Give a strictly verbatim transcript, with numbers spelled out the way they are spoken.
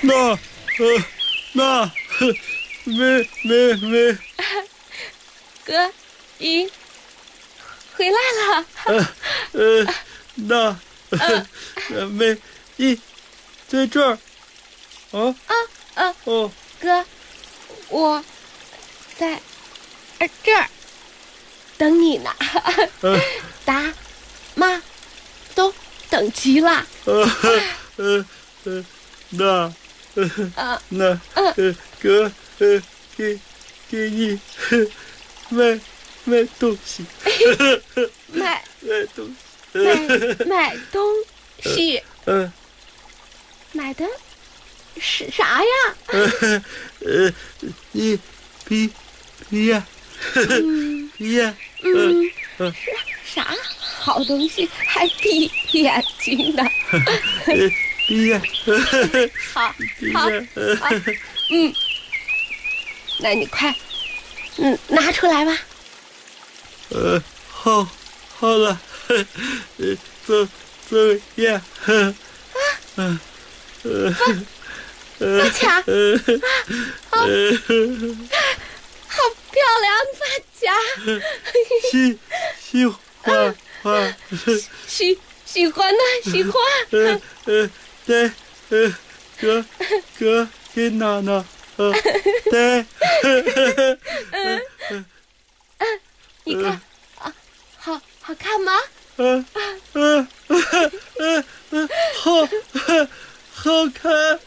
那呃那没没没， 哥，你回来了。 呃呃那呃没一在这儿啊啊啊， 哦哥，我在这儿等你呢。 呃爸妈都等齐了。 呃呃呃那呃呃那呃呃哥呃给给你买买东西买买东西买买东西， 呃买的是啥呀？ 呃呃一皮皮呀嗯皮呀呃嗯， 呃是啥好东西还闭眼睛呢？ 呃皮呀好，好， 皮呀好，嗯，那你快，嗯，拿出来吧。 呃好好了呃走走呀嗯呃发卡， 呃呃好漂亮的发夹。 喜喜欢欢喜喜欢呢，喜欢。 呃呃对呃哥哥给娜娜呃对你看啊，好好看吗？ 呃